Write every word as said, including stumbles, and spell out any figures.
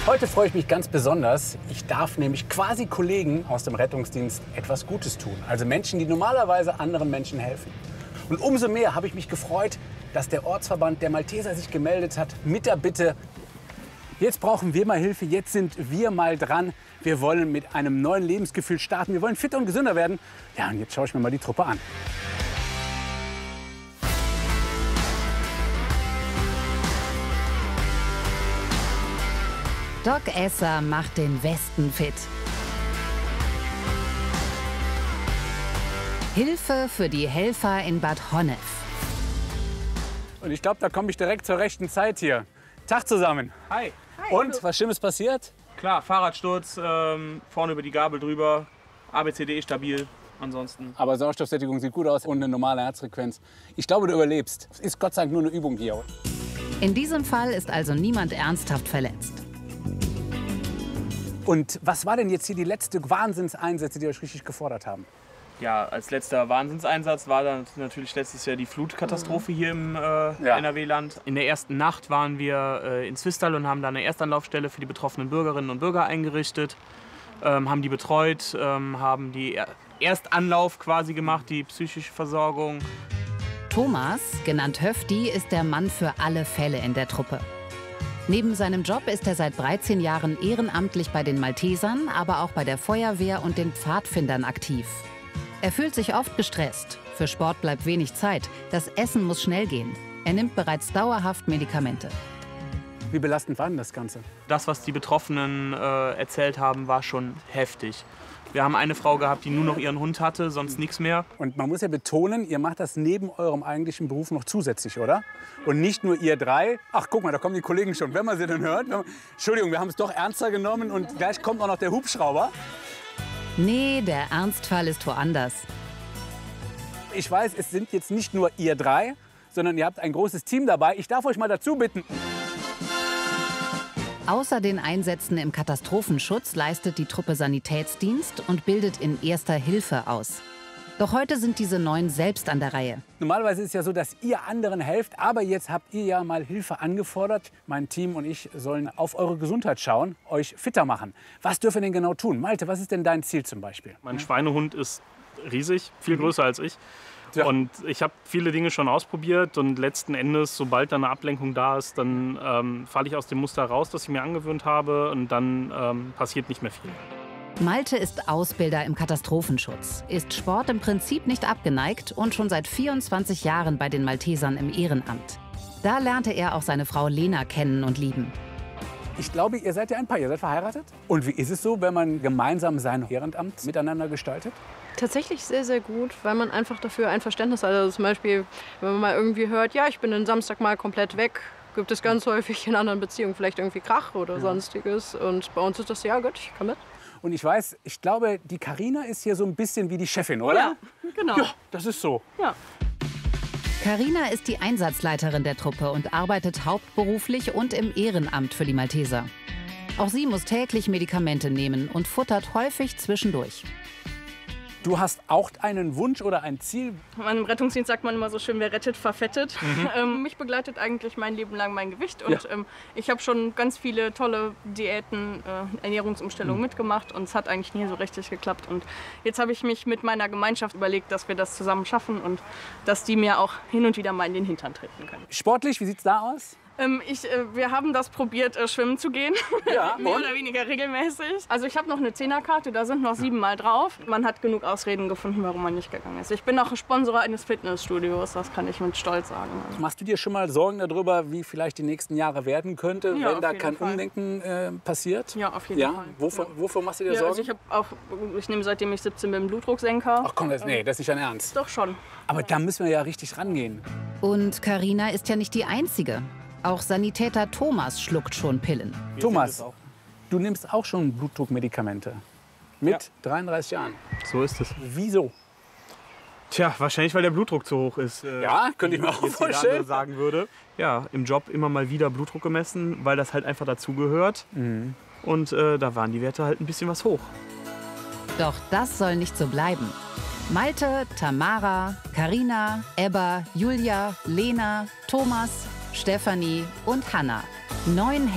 Heute freue ich mich ganz besonders. Ich darf nämlich quasi Kollegen aus dem Rettungsdienst etwas Gutes tun. Also Menschen, die normalerweise anderen Menschen helfen. Und umso mehr habe ich mich gefreut, dass der Ortsverband der Malteser sich gemeldet hat mit der Bitte, jetzt brauchen wir mal Hilfe, jetzt sind wir mal dran. Wir wollen mit einem neuen Lebensgefühl starten, wir wollen fitter und gesünder werden. Ja, und jetzt schaue ich mir mal die Truppe an. Doc Esser macht den Westen fit. Hilfe für die Helfer in Bad Honnef. Und ich glaube, da komme ich direkt zur rechten Zeit hier. Tag zusammen. Hi. Hi. Und, was Schlimmes passiert? Klar, Fahrradsturz, ähm, vorne über die Gabel drüber, A B C D stabil, ansonsten. Aber Sauerstoffsättigung sieht gut aus und eine normale Herzfrequenz. Ich glaube, du überlebst. Es ist Gott sei Dank nur eine Übung hier. In diesem Fall ist also niemand ernsthaft verletzt. Und was war denn jetzt hier die letzte Wahnsinnseinsätze, die euch richtig gefordert haben? Ja, als letzter Wahnsinnseinsatz war dann natürlich letztes Jahr die Flutkatastrophe hier im äh, ja. N R W-Land. In der ersten Nacht waren wir äh, in Zwistal und haben da eine Erstanlaufstelle für die betroffenen Bürgerinnen und Bürger eingerichtet, ähm, haben die betreut, ähm, haben die Erstanlauf quasi gemacht, die psychische Versorgung. Thomas, genannt Höfti, ist der Mann für alle Fälle in der Truppe. Neben seinem Job ist er seit dreizehn Jahren ehrenamtlich bei den Maltesern, aber auch bei der Feuerwehr und den Pfadfindern aktiv. Er fühlt sich oft gestresst. Für Sport bleibt wenig Zeit. Das Essen muss schnell gehen. Er nimmt bereits dauerhaft Medikamente. Wie belastend war denn das Ganze? Das, was die Betroffenen äh, erzählt haben, war schon heftig. Wir haben eine Frau gehabt, die nur noch ihren Hund hatte, sonst nichts mehr. Und man muss ja betonen, ihr macht das neben eurem eigentlichen Beruf noch zusätzlich, oder? Und nicht nur ihr drei. Ach, guck mal, da kommen die Kollegen schon. Wenn man sie dann hört. Man, Entschuldigung, wir haben es doch ernster genommen und gleich kommt auch noch der Hubschrauber. Nee, der Ernstfall ist woanders. Ich weiß, es sind jetzt nicht nur ihr drei, sondern ihr habt ein großes Team dabei. Ich darf euch mal dazu bitten. Außer den Einsätzen im Katastrophenschutz leistet die Truppe Sanitätsdienst und bildet in Erster Hilfe aus. Doch heute sind diese Neun selbst an der Reihe. Normalerweise ist es ja so, dass ihr anderen helft, aber jetzt habt ihr ja mal Hilfe angefordert. Mein Team und ich sollen auf eure Gesundheit schauen, euch fitter machen. Was dürfen wir denn genau tun? Malte, was ist denn dein Ziel zum Beispiel? Mein Schweinehund ist riesig, viel größer als ich. Ja. Und ich habe viele Dinge schon ausprobiert und letzten Endes, sobald da eine Ablenkung da ist, dann ähm, falle ich aus dem Muster raus, das ich mir angewöhnt habe, und dann ähm, passiert nicht mehr viel. Malte ist Ausbilder im Katastrophenschutz, ist Sport im Prinzip nicht abgeneigt und schon seit vierundzwanzig Jahren bei den Maltesern im Ehrenamt. Da lernte er auch seine Frau Lena kennen und lieben. Ich glaube, ihr seid ja ein Paar, ihr seid verheiratet. Und wie ist es so, wenn man gemeinsam sein Ehrenamt miteinander gestaltet? Tatsächlich sehr, sehr gut, weil man einfach dafür ein Verständnis hat. Also zum Beispiel, wenn man mal irgendwie hört, ja, ich bin den Samstag mal komplett weg, gibt es ganz häufig in anderen Beziehungen vielleicht irgendwie Krach oder ja. sonstiges. Und bei uns ist das, ja gut, ich komme mit. Und ich weiß, ich glaube, die Carina ist hier so ein bisschen wie die Chefin, oder? Ja, genau. Ja, das ist so. Ja. Carina ist die Einsatzleiterin der Truppe und arbeitet hauptberuflich und im Ehrenamt für die Malteser. Auch sie muss täglich Medikamente nehmen und futtert häufig zwischendurch. Du hast auch einen Wunsch oder ein Ziel? Im Rettungsdienst sagt man immer so schön, wer rettet, verfettet. Mhm. Ähm, mich begleitet eigentlich mein Leben lang mein Gewicht. Und ja. ähm, ich habe schon ganz viele tolle Diäten, äh, Ernährungsumstellungen mhm. mitgemacht. Und es hat eigentlich nie so richtig geklappt. Und jetzt habe ich mich mit meiner Gemeinschaft überlegt, dass wir das zusammen schaffen und dass die mir auch hin und wieder mal in den Hintern treten können. Sportlich, wie sieht es da aus? Ähm, ich, äh, wir haben das probiert, äh, schwimmen zu gehen. Ja, Mehr oder weniger regelmäßig. Also ich habe noch eine Zehnerkarte, da sind noch sieben Mal drauf. Man hat genug Ausreden gefunden, warum man nicht gegangen ist. Ich bin auch Sponsor eines Fitnessstudios, das kann ich mit Stolz sagen. Also. Machst du dir schon mal Sorgen darüber, wie vielleicht die nächsten Jahre werden könnte, ja, wenn da kein Fall. Umdenken äh, passiert? Ja, auf jeden ja? Fall. Wovor, ja. wovor machst du dir ja, Sorgen? Also ich, hab auch, ich nehme seitdem ich siebzehn bin einen Blutdrucksenker. Ach komm, das, nee, das ist nicht dein Ernst. Doch schon. Aber ja. da müssen wir ja richtig rangehen. Und Carina ist ja nicht die Einzige. Auch Sanitäter Thomas schluckt schon Pillen. Wir Thomas, du nimmst auch schon Blutdruckmedikamente. Mit ja. dreiunddreißig Jahren. So ist es. Wieso? Tja, wahrscheinlich, weil der Blutdruck zu hoch ist. Äh, ja, könnte ich mir auch vorstellen. sagen würde. Ja, im Job immer mal wieder Blutdruck gemessen, weil das halt einfach dazugehört. Mhm. Und äh, da waren die Werte halt ein bisschen was hoch. Doch das soll nicht so bleiben. Malte, Tamara, Carina, Ebba, Julia, Lena, Thomas, Stefanie und Hanna. Neun